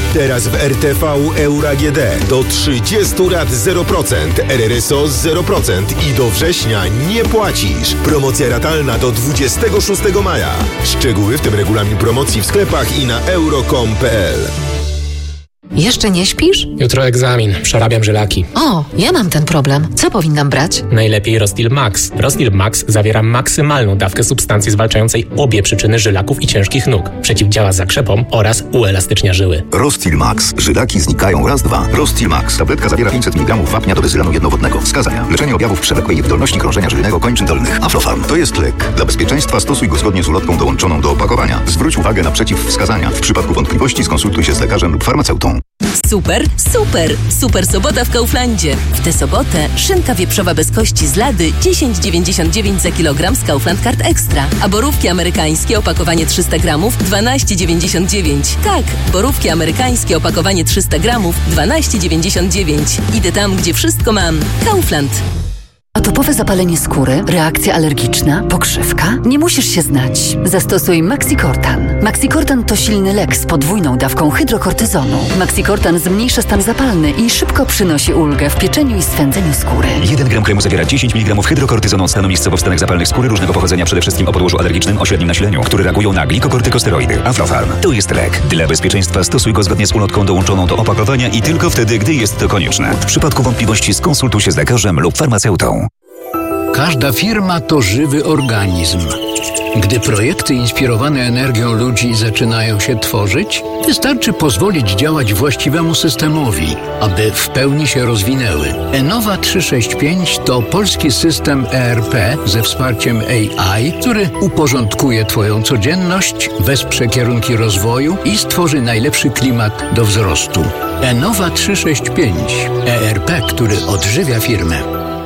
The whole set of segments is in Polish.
Teraz w RTV Euro AGD do 30 lat 0%, RRSO 0% i do września nie płacisz. Promocja ratalna do 26 maja. Szczegóły, w tym regulamin promocji w sklepach i na euro.com.pl. Jeszcze nie śpisz? Jutro egzamin. Przerabiam żylaki. O, ja mam ten problem. Co powinnam brać? Najlepiej Rostil Max. Rostil Max zawiera maksymalną dawkę substancji zwalczającej obie przyczyny żylaków i ciężkich nóg. Przeciwdziała zakrzepom oraz uelastycznia żyły. Rostil Max. Żylaki znikają raz, dwa. Rostil Max. Tabletka zawiera 500 mg wapnia do bezylanu jednowodnego. Wskazania: leczenie objawów przewlekłej niewydolności krążenia żylnego kończyn dolnych. Aflofarm. To jest lek. Dla bezpieczeństwa stosuj go zgodnie z ulotką dołączoną do opakowania. Zwróć uwagę na przeciwwskazania. W przypadku wątpliwości skonsultuj się z lekarzem lub farmaceutą. Super, super! Super sobota w Kauflandzie. W tę sobotę szynka wieprzowa bez kości z lady 10,99 za kilogram z Kaufland Card Extra. A borówki amerykańskie opakowanie 300 gramów 12,99. Tak, borówki amerykańskie opakowanie 300 gramów 12,99. Idę tam, gdzie wszystko mam. Kaufland. Atopowe zapalenie skóry, reakcja alergiczna, pokrzywka? Nie musisz się znać. Zastosuj Maxicortan. Maxicortan to silny lek z podwójną dawką hydrokortyzonu. Maxicortan zmniejsza stan zapalny i szybko przynosi ulgę w pieczeniu i swędzeniu skóry. 1 gram kremu zawiera 10 mg hydrokortyzonu od stanu miejscowo-wstanek zapalnych skóry różnego pochodzenia, przede wszystkim o podłożu alergicznym o średnim nasileniu, które reagują na glikokortykosteroidy. Aflofarm. To jest lek. Dla bezpieczeństwa stosuj go zgodnie z ulotką dołączoną do opakowania i tylko wtedy, gdy jest to konieczne. W przypadku wątpliwości skonsultuj się z lekarzem lub farmaceutą. Każda firma to żywy organizm. Gdy projekty inspirowane energią ludzi zaczynają się tworzyć, wystarczy pozwolić działać właściwemu systemowi, aby w pełni się rozwinęły. Enova 365 to polski system ERP ze wsparciem AI, który uporządkuje Twoją codzienność, wesprze kierunki rozwoju i stworzy najlepszy klimat do wzrostu. Enova 365. ERP, który odżywia firmę.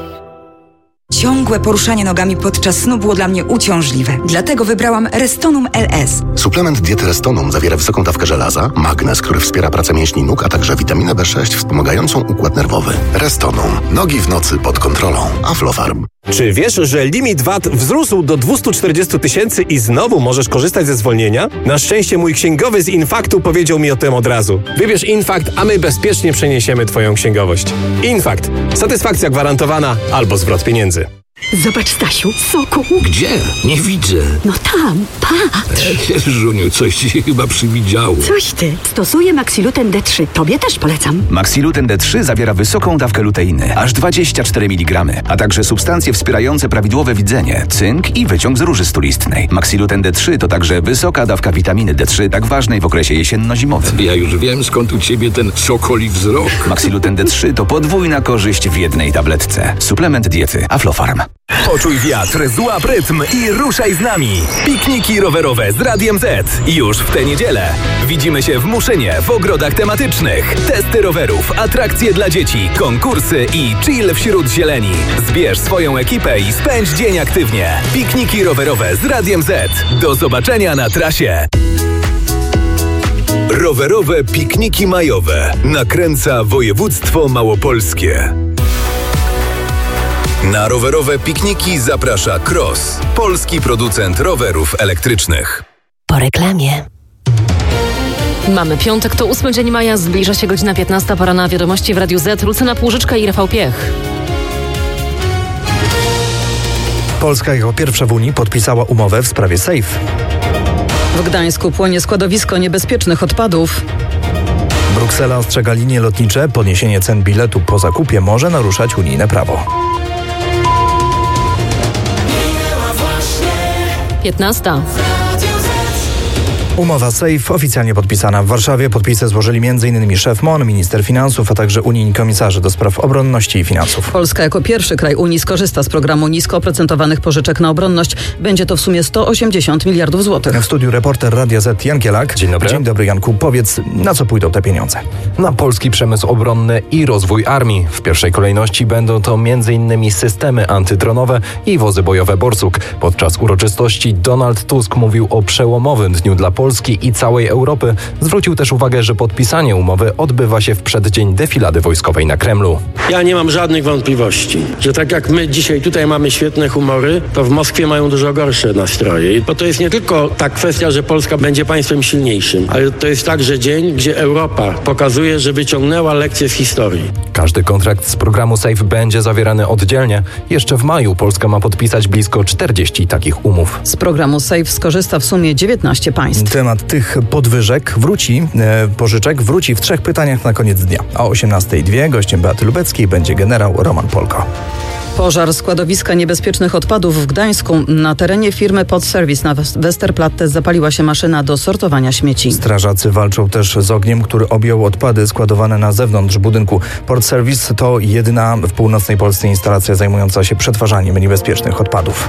Ciągłe poruszanie nogami podczas snu było dla mnie uciążliwe. Dlatego wybrałam Restonum LS. Suplement diety Restonum zawiera wysoką dawkę żelaza, magnez, który wspiera pracę mięśni nóg, a także witaminę B6 wspomagającą układ nerwowy. Restonum. Nogi w nocy pod kontrolą. Aflofarm. Czy wiesz, że limit VAT wzrósł do 240 000 i znowu możesz korzystać ze zwolnienia? Na szczęście mój księgowy z Infaktu powiedział mi o tym od razu. Wybierz Infakt, a my bezpiecznie przeniesiemy Twoją księgowość. Infakt. Satysfakcja gwarantowana albo zwrot pieniędzy. Zobacz, Stasiu, soku. Gdzie? Nie widzę. No tam, patrz. Żuniu, coś ci się chyba przywidziało. Coś ty. Stosuję Maxiluten D3. Tobie też polecam. Maxiluten D3 zawiera wysoką dawkę luteiny, aż 24 mg, a także substancje wspierające prawidłowe widzenie, cynk i wyciąg z róży stulistnej. Maxiluten D3 to także wysoka dawka witaminy D3, tak ważnej w okresie jesienno-zimowym. Ja już wiem, skąd u ciebie ten sokoli wzrok. Maxiluten D3 to podwójna korzyść w jednej tabletce. Suplement diety Aflofarm. Poczuj wiatr, złap rytm i ruszaj z nami. Pikniki rowerowe z Radiem Z. Już w tę niedzielę. Widzimy się w Muszynie, w ogrodach tematycznych. Testy rowerów, atrakcje dla dzieci, konkursy i chill wśród zieleni. Zbierz swoją ekipę i spędź dzień aktywnie. Pikniki rowerowe z Radiem Z. Do zobaczenia na trasie. Rowerowe pikniki majowe. Nakręca województwo małopolskie. Na rowerowe pikniki zaprasza Cross, polski producent rowerów elektrycznych. Po reklamie. Mamy piątek, to 8 dzień maja, zbliża się godzina 15, pora na wiadomości w Radiu Z. Lucyna Półżyczka i Rafał Piech. Polska jako pierwsza w Unii podpisała umowę w sprawie SAFE. W Gdańsku płonie składowisko niebezpiecznych odpadów. Bruksela ostrzega linie lotnicze, podniesienie cen biletu po zakupie może naruszać unijne prawo. 15. Umowa SAFE oficjalnie podpisana w Warszawie. Podpisy złożyli m.in. szef MON, minister finansów, a także unijni komisarze do spraw obronności i finansów. Polska jako pierwszy kraj Unii skorzysta z programu nisko oprocentowanych pożyczek na obronność. Będzie to w sumie 180 miliardów złotych. W studiu reporter Radia Z Jan Kielak. Dzień dobry. Dzień dobry, Janku. Powiedz, na co pójdą te pieniądze? Na polski przemysł obronny i rozwój armii. W pierwszej kolejności będą to m.in. systemy antydronowe i wozy bojowe Borsuk. Podczas uroczystości Donald Tusk mówił o przełomowym dniu dla Polski Polski i całej Europy. Zwrócił też uwagę, że podpisanie umowy odbywa się w przeddzień defilady wojskowej na Kremlu. Ja nie mam żadnych wątpliwości, że tak jak my dzisiaj tutaj mamy świetne humory, to w Moskwie mają dużo gorsze nastroje. Bo to jest nie tylko ta kwestia, że Polska będzie państwem silniejszym, ale to jest także dzień, gdzie Europa pokazuje, że wyciągnęła lekcje z historii. Każdy kontrakt z programu SAFE będzie zawierany oddzielnie. Jeszcze w maju Polska ma podpisać blisko 40 takich umów. Z programu SAFE skorzysta w sumie 19 państw. Temat tych pożyczek wróci w 3 pytaniach na koniec dnia. O 18:02 gościem Beaty Lubeckiej będzie generał Roman Polko. Pożar składowiska niebezpiecznych odpadów w Gdańsku. Na terenie firmy Podservice na Westerplatte zapaliła się maszyna do sortowania śmieci. Strażacy walczą też z ogniem, który objął odpady składowane na zewnątrz budynku. Podservice to jedyna w północnej Polsce instalacja zajmująca się przetwarzaniem niebezpiecznych odpadów.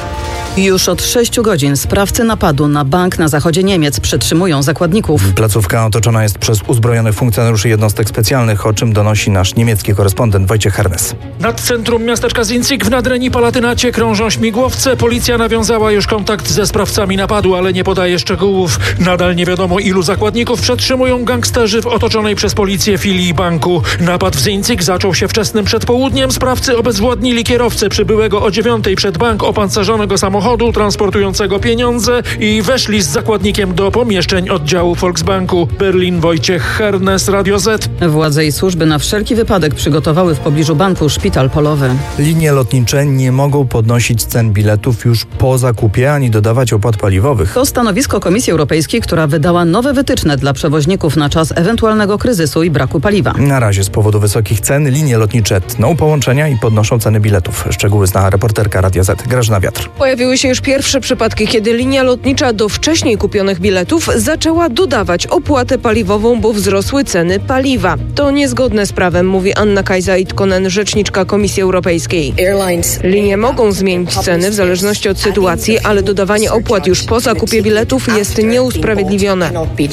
Już od 6 godzin sprawcy napadu na bank na zachodzie Niemiec przetrzymują zakładników. Placówka otoczona jest przez uzbrojonych funkcjonariuszy jednostek specjalnych, o czym donosi nasz niemiecki korespondent Wojciech Hernes. Nad centrum miasteczka Zinzig w Nadrenii Palatynacie krążą śmigłowce. Policja nawiązała już kontakt ze sprawcami napadu, ale nie podaje szczegółów. Nadal nie wiadomo, ilu zakładników przetrzymują gangsterzy w otoczonej przez policję filii banku. Napad w Zinzig zaczął się wczesnym przedpołudniem. Sprawcy obezwładnili kierowcę przybyłego o 9:00 przed bank opancerzonego samochodu transportującego pieniądze i weszli z zakładnikiem do pomieszczeń oddziału Volksbanku. Berlin, Wojciech Hernes, Radio Z. Władze i służby na wszelki wypadek przygotowały w pobliżu banku szpital polowy. Linie lotnicze nie mogą podnosić cen biletów już po zakupie ani dodawać opłat paliwowych. To stanowisko Komisji Europejskiej, która wydała nowe wytyczne dla przewoźników na czas ewentualnego kryzysu i braku paliwa. Na razie z powodu wysokich cen linie lotnicze tną połączenia i podnoszą ceny biletów. Szczegóły zna reporterka Radia Z Grażyna Wiatr. Pojawiły się już pierwsze przypadki, kiedy linia lotnicza do wcześniej kupionych biletów zaczęła dodawać opłatę paliwową, bo wzrosły ceny paliwa. To niezgodne z prawem, mówi Anna Kajsa-Itkonen, rzeczniczka Komisji Europejskiej. Linie mogą zmienić ceny w zależności od sytuacji, ale dodawanie opłat już po zakupie biletów jest nieusprawiedliwione.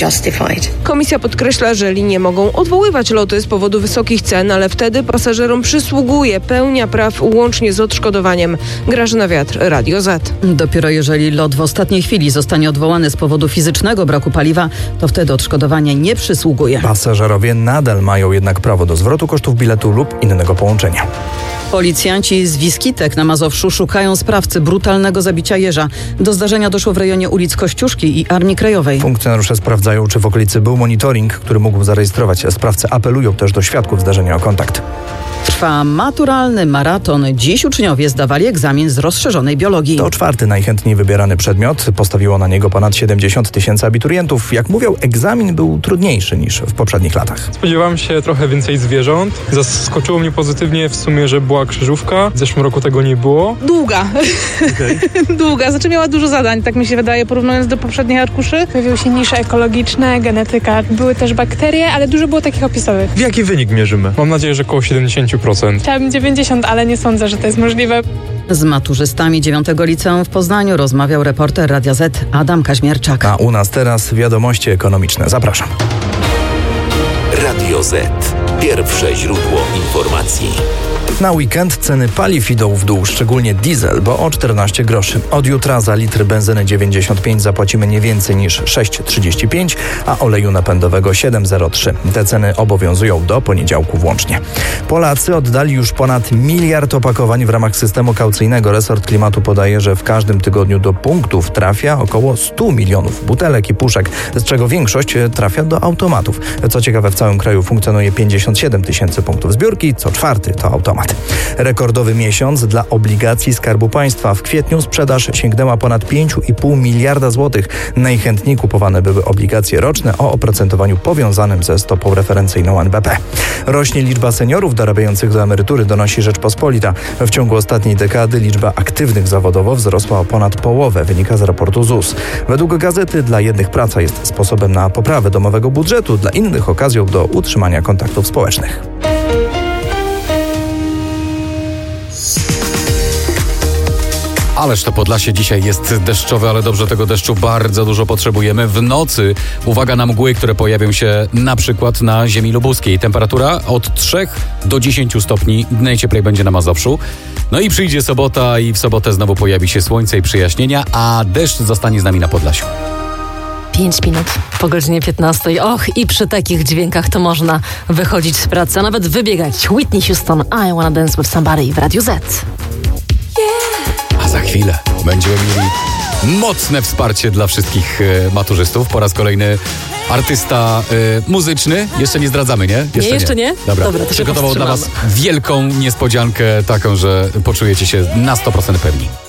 Komisja podkreśla, że linie mogą odwoływać loty z powodu wysokich cen, ale wtedy pasażerom przysługuje pełnia praw łącznie z odszkodowaniem. Grażyna Wiatr, Radio Z. Dopiero jeżeli lot w ostatniej chwili zostanie odwołany z powodu fizycznego braku paliwa, to wtedy odszkodowanie nie przysługuje. Pasażerowie nadal mają jednak prawo do zwrotu kosztów biletu lub innego połączenia. Policjanci z Wiskitek na Mazowszu szukają sprawcy brutalnego zabicia jeża. Do zdarzenia doszło w rejonie ulic Kościuszki i Armii Krajowej. Funkcjonariusze sprawdzają, czy w okolicy był monitoring, który mógł zarejestrować. Sprawcy apelują też do świadków zdarzenia o kontakt. Trwa maturalny maraton. Dziś uczniowie zdawali egzamin z rozszerzonej biologii. To 4. najchętniej wybierany przedmiot. Postawiło na niego ponad 70 000 abiturientów. Jak mówią, egzamin był trudniejszy niż w poprzednich latach. Spodziewałem się trochę więcej zwierząt. Zaskoczyło mnie pozytywnie w sumie, że była krzyżówka. W zeszłym roku tego nie było. Długa. Długa. Znaczy miała dużo zadań, tak mi się wydaje, porównując do poprzednich arkuszy. Pojawiły się nisze ekologiczne, genetyka. Były też bakterie, ale dużo było takich opisowych. W jaki wynik mierzymy? Mam nadzieję, że około 70%. Chciałabym 90, ale nie sądzę, że to jest możliwe. Z maturzystami 9. liceum w Poznaniu rozmawiał reporter Radia Z Adam Kaźmierczak. A u nas teraz wiadomości ekonomiczne. Zapraszam. Radio Z. Pierwsze źródło informacji. Na weekend ceny paliw idą w dół, szczególnie diesel, bo o 14 groszy. Od jutra za litr benzyny 95 zapłacimy nie więcej niż 6,35, a oleju napędowego 7,03. Te ceny obowiązują do poniedziałku włącznie. Polacy oddali już ponad 1 miliard opakowań w ramach systemu kaucyjnego. Resort Klimatu podaje, że w każdym tygodniu do punktów trafia około 100 milionów butelek i puszek, z czego większość trafia do automatów. Co ciekawe, w całym kraju funkcjonuje 57 000 punktów zbiórki, co 4. to automat. Rekordowy miesiąc dla obligacji Skarbu Państwa. W kwietniu sprzedaż sięgnęła ponad 5,5 miliarda złotych. Najchętniej kupowane były obligacje roczne o oprocentowaniu powiązanym ze stopą referencyjną NBP. Rośnie liczba seniorów dorabiających do emerytury, donosi Rzeczpospolita. W ciągu ostatniej dekady liczba aktywnych zawodowo wzrosła o ponad połowę, wynika z raportu ZUS. Według gazety dla jednych praca jest sposobem na poprawę domowego budżetu, dla innych okazją do utrzymania kontaktów społecznych. Ależ to Podlasie dzisiaj jest deszczowe, ale dobrze, tego deszczu bardzo dużo potrzebujemy. W nocy uwaga na mgły, które pojawią się na przykład na ziemi lubuskiej. Temperatura od 3 do 10 stopni, najcieplej będzie na Mazowszu. No i przyjdzie sobota i w sobotę znowu pojawi się słońce i przyjaśnienia, a deszcz zostanie z nami na Podlasiu. 5 minut po godzinie 15. Och, i przy takich dźwiękach to można wychodzić z pracy, a nawet wybiegać. Whitney Houston, I Wanna Dance With Somebody w Radiu Z. A za chwilę będziemy mieli mocne wsparcie dla wszystkich maturzystów. Po raz kolejny artysta muzyczny. Jeszcze nie zdradzamy, nie? Jeszcze nie? Dobra to się przygotował dla was powstrzymamy. wielką niespodziankę, taką, że poczujecie się na 100% pewni.